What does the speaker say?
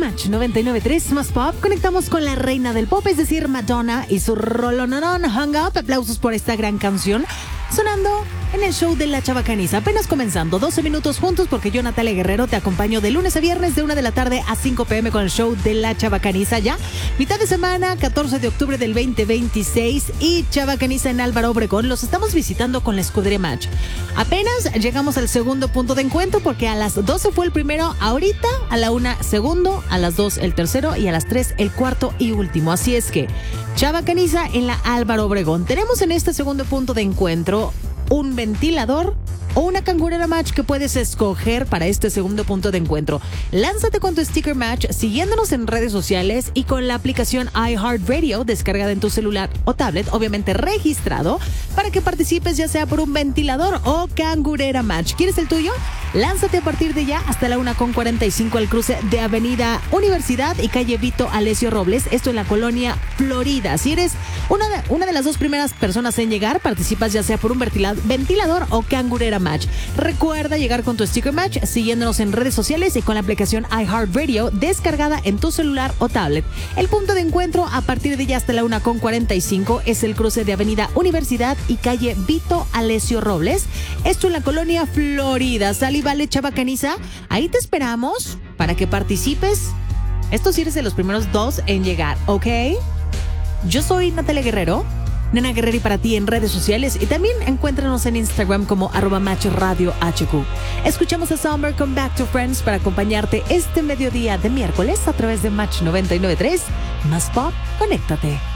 Match 99.3 Más Pop. Conectamos con la reina del pop, es decir, Madonna y su rolononón Hung Up. Aplausos por esta gran canción sonando en el show de La Chabacaniza. Apenas comenzando, 12 minutos juntos, porque yo, Natalia Guerrero, te acompaño de lunes a viernes de 1 de la tarde a 5 p.m. con el show de La Chabacaniza. Ya mitad de semana, 14 de octubre del 2026, y Chabacaniza en Álvaro Obregón. Los estamos visitando con la escudería Match. Apenas llegamos al segundo punto de encuentro, porque a las 12 fue el primero, ahorita a la 1 segundo, a las 2 el tercero y a las 3 el cuarto y último. Así es que Chabacaniza en la Álvaro Obregón. Tenemos en este segundo punto de encuentro un ventilador o una cangurera Match que puedes escoger para este segundo punto de encuentro. Lánzate con tu sticker Match siguiéndonos en redes sociales y con la aplicación iHeartRadio descargada en tu celular o tablet, obviamente registrado, para que participes ya sea por un ventilador o cangurera Match. ¿Quieres el tuyo? Lánzate a partir de ya hasta la 1:45 al cruce de Avenida Universidad y calle Vito Alessio Robles, esto en la colonia Florida. Si eres una de las dos primeras personas en llegar, participas ya sea por un ventilador o cangurera Match. Recuerda llegar con tu sticker Match siguiéndonos en redes sociales y con la aplicación iHeartRadio descargada en tu celular o tablet. El punto de encuentro a partir de ya hasta la 1:45 es el cruce de Avenida Universidad y calle Vito Alessio Robles, esto en la colonia Florida. Sal y vale, Chabacaniza, ahí te esperamos para que participes. Esto sí eres de los primeros dos en llegar, ¿ok? Yo soy Natalia Guerrero, Nena Guerreri para ti en redes sociales, y también encuéntranos en Instagram como @MatchRadioHQ. Escuchamos a Summer con Back to Friends para acompañarte este mediodía de miércoles a través de Match 99.3 Más Pop. Conéctate.